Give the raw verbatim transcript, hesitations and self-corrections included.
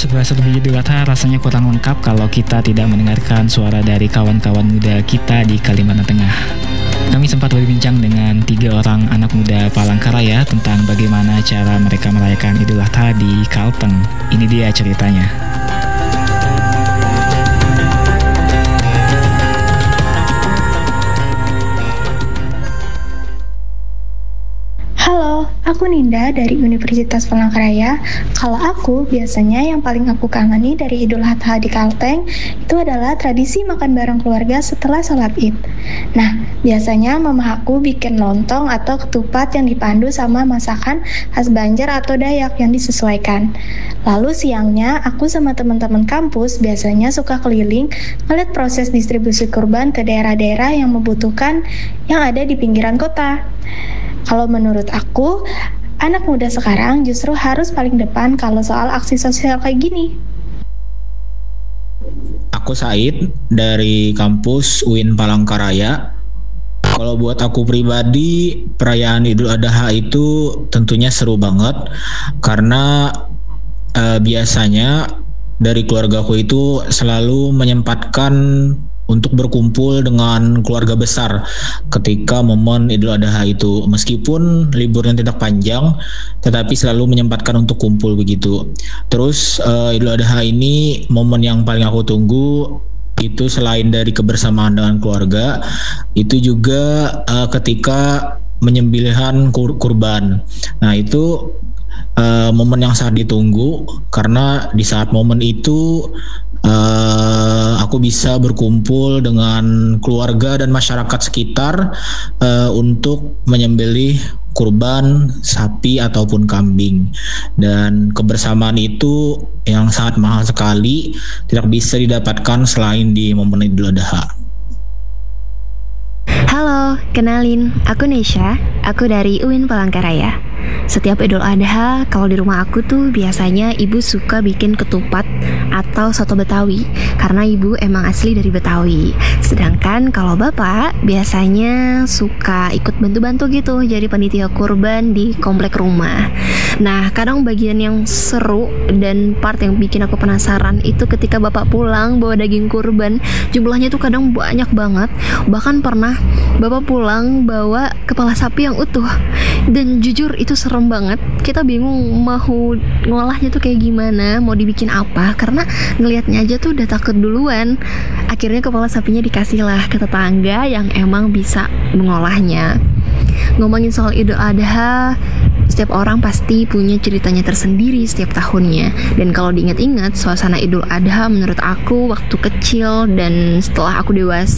Setelah serbi Idul Adha, rasanya kurang lengkap kalau kita tidak mendengarkan suara dari kawan-kawan muda kita di Kalimantan Tengah. Kami sempat berbincang dengan tiga orang anak muda Palangkaraya tentang bagaimana cara mereka merayakan Idul Adha di Kalteng. Ini dia ceritanya. Halo, aku Ninda dari Universitas Palangkaraya. Kalau aku, biasanya yang paling aku kangeni dari Idul Adha di Kalteng itu adalah tradisi makan bareng keluarga setelah sholat Id. Nah, biasanya mama aku bikin lontong atau ketupat yang dipandu sama masakan khas Banjar atau Dayak yang disesuaikan. Lalu siangnya, aku sama teman-teman kampus biasanya suka keliling ngeliat proses distribusi kurban ke daerah-daerah yang membutuhkan yang ada di pinggiran kota. Kalau menurut aku, anak muda sekarang justru harus paling depan kalau soal aksi sosial kayak gini. Aku Said dari kampus U I N Palangkaraya. Kalau buat aku pribadi, perayaan Idul Adha itu tentunya seru banget karena eh, biasanya dari keluargaku itu selalu menyempatkan untuk berkumpul dengan keluarga besar ketika momen Idul Adha itu. Meskipun liburnya tidak panjang, tetapi selalu menyempatkan untuk kumpul begitu. Terus uh, Idul Adha ini momen yang paling aku tunggu itu selain dari kebersamaan dengan keluarga, itu juga uh, ketika menyembelihan kur- kurban. Nah itu uh, momen yang sangat ditunggu karena di saat momen itu Uh, aku bisa berkumpul dengan keluarga dan masyarakat sekitar uh, untuk menyembelih kurban sapi ataupun kambing, dan kebersamaan itu yang sangat mahal sekali, tidak bisa didapatkan selain di momen Idul Adha. Halo, kenalin, aku Nesha, aku dari U I N Palangkaraya. Setiap Idul Adha, kalau di rumah aku tuh biasanya ibu suka bikin ketupat atau soto Betawi, karena ibu emang asli dari Betawi. Sedangkan kalau bapak biasanya suka ikut bantu-bantu gitu, jadi panitia kurban di komplek rumah. Nah, kadang bagian yang seru dan part yang bikin aku penasaran itu ketika bapak pulang bawa daging kurban. Jumlahnya tuh kadang banyak banget. Bahkan pernah bapak pulang bawa kepala sapi yang utuh. Dan jujur itu serem banget. Kita bingung mau ngolahnya tuh kayak gimana, mau dibikin apa, karena ngelihatnya aja tuh udah takut duluan. Akhirnya kepala sapinya dikasih lah ke tetangga yang emang bisa mengolahnya. Ngomongin soal Idul Adha, setiap orang pasti punya ceritanya tersendiri setiap tahunnya. Dan kalau diingat-ingat, suasana Idul Adha menurut aku waktu kecil dan setelah aku dewasa